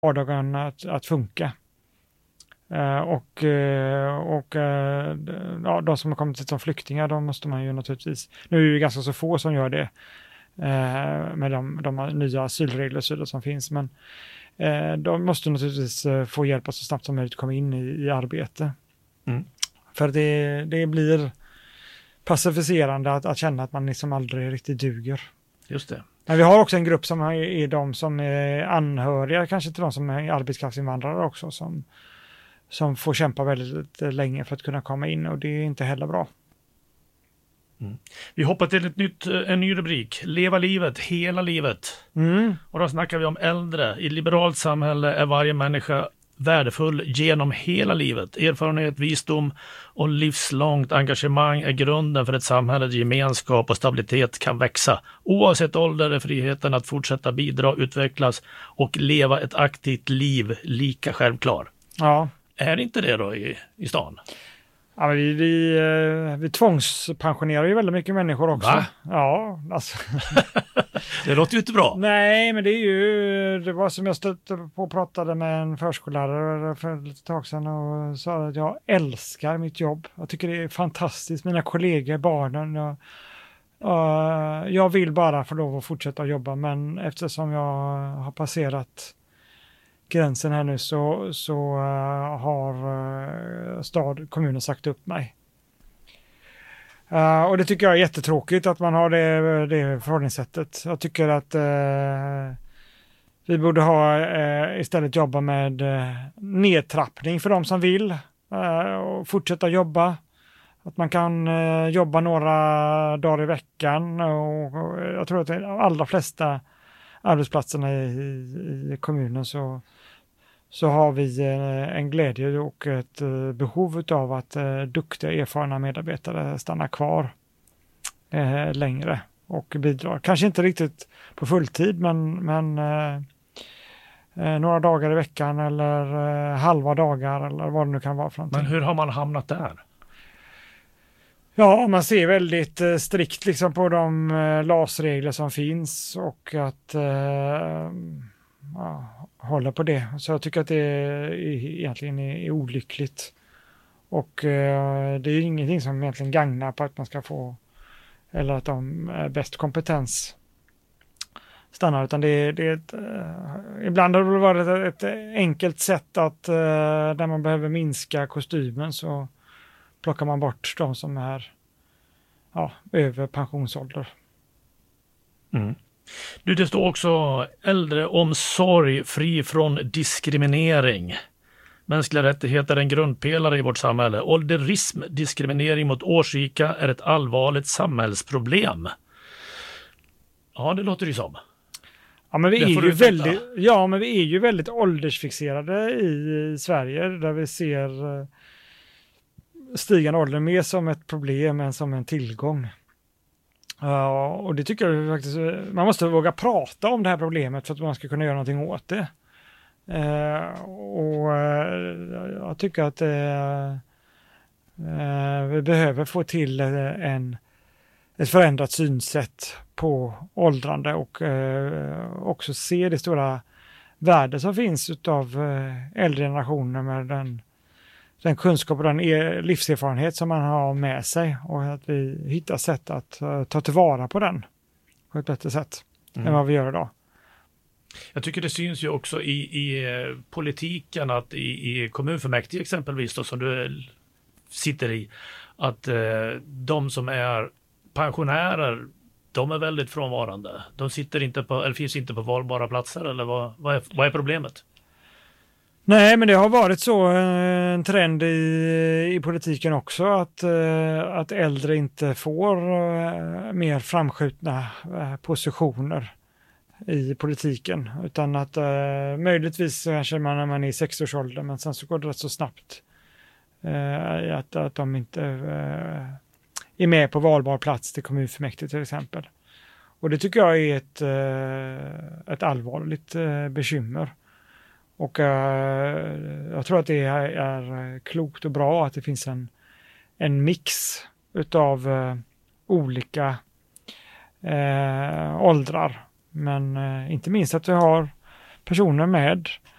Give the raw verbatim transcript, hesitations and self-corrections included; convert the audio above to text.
vardagen att, att funka. Uh, och uh, och uh, ja, de som har kommit hit som flyktingar, de måste man ju naturligtvis, nu är det ju ganska så få som gör det uh, med de, de nya asylregler som finns, men uh, de måste naturligtvis uh, få hjälp att så snabbt som möjligt komma in i, i arbete. Mm. För det, det blir passiviserande att, att känna att man liksom aldrig riktigt duger. Just det. Men vi har också en grupp som är, är de som är anhöriga, kanske till de som är arbetskraftsinvandrare också, som som får kämpa väldigt länge för att kunna komma in, och det är inte heller bra. Mm. Vi hoppar till ett nytt, en ny rubrik. Leva livet, hela livet. Mm. Och då snackar vi om äldre. I ett liberalt samhälle är varje människa värdefull genom hela livet. Erfarenhet, visdom och livslångt engagemang är grunden för ett samhälle där gemenskap och stabilitet kan växa. Oavsett ålder är friheten att fortsätta bidra, utvecklas och leva ett aktivt liv lika självklar. Ja. Är inte det då i, i stan? Ja, men vi, vi, vi tvångspensionerar ju väldigt mycket människor också. Va? Ja, alltså. Det låter ju inte bra. Nej, men det är ju, det var som jag stötte på och pratade med en förskollärare för lite tag sedan och sa att jag älskar mitt jobb. Jag tycker det är fantastiskt. Mina kollegor, barnen, jag, uh, jag vill bara få lov att fortsätta jobba, men eftersom jag har passerat gränsen här nu så, så uh, har uh, stad, kommunen sagt upp mig. Uh, och det tycker jag är jättetråkigt att man har det, det förhållningssättet. Jag tycker att uh, vi borde ha uh, istället jobba med uh, nedtrappning för de som vill uh, och fortsätta jobba. Att man kan uh, jobba några dagar i veckan, och, och jag tror att de allra flesta arbetsplatserna i, i, i kommunen så så har vi en glädje och ett behov av att duktiga, erfarna medarbetare stannar kvar eh, längre och bidrar. Kanske inte riktigt på fulltid, men, men eh, några dagar i veckan eller eh, halva dagar eller vad det nu kan vara för någonting. Men hur har man hamnat där? Ja, man ser väldigt eh, strikt liksom på de eh, L A S-regler som finns och att eh, ja, hålla på det. Så jag tycker att det är, egentligen är, är olyckligt. Och eh, det är ingenting som egentligen gagnar på att man ska få, eller att de är bäst kompetens stannar, utan det är, det är ett, eh, ibland har det varit ett, ett enkelt sätt att eh, där man behöver minska kostymen så plockar man bort de som är ja, över pensionsålder. Mm. Du, det står också äldreomsorg fri från diskriminering. Mänskliga rättigheter är en grundpelare i vårt samhälle. Ålderism, diskriminering mot årsrika, är ett allvarligt samhällsproblem. Ja, det låter ju som. Ja, men vi är ju väldigt, ja, men vi är ju väldigt åldersfixerade i Sverige, där vi ser stigande ålder mer som ett problem än som en tillgång. Ja, och det tycker jag faktiskt, man måste våga prata om det här problemet för att man ska kunna göra någonting åt det. Eh, och eh, jag tycker att eh, eh, vi behöver få till en, ett förändrat synsätt på åldrande och eh, också se det stora värde som finns utav eh, äldre generationer med den den kunskap och den livserfarenhet som man har med sig, och att vi hittar sätt att uh, ta tillvara på den på ett bättre sätt mm. än vad vi gör idag. Jag tycker det syns ju också i, i politiken, att i, i kommunfullmäktige exempelvis då, som du sitter i, att eh, de som är pensionärer, de är väldigt frånvarande. De sitter inte på, eller finns inte på valbara platser, eller vad, vad, är, vad är problemet? Nej, men det har varit så en trend i, i politiken också att, att äldre inte får mer framskjutna positioner i politiken, utan att möjligtvis kanske man när man är i sextioårsåldern, men sen så går det rätt så snabbt att, att de inte är med på valbar plats till kommunfullmäktige till exempel. Och det tycker jag är ett, ett allvarligt bekymmer. Och uh, jag tror att det är, är klokt och bra att det finns en, en mix utav uh, olika uh, åldrar. Men uh, inte minst att vi har personer med